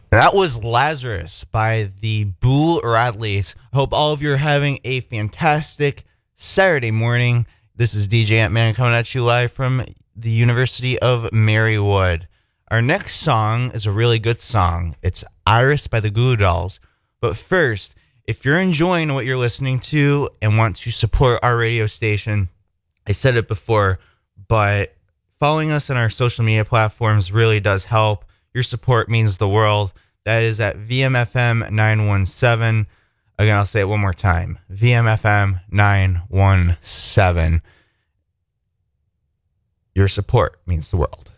That was Lazarus by the Boo Radleys. I hope all of you are having a fantastic Saturday morning. This is DJ Ant-Man coming at you live from the University of Marywood. Our next song is a really good song. It's Iris by the Goo Goo Dolls. But first, if you're enjoying what you're listening to and want to support our radio station, I said it before, but following us on our social media platforms really does help. Your support means the world. That is at VMFM 917. Again, I'll say it one more time. VMFM 917. Your support means the world.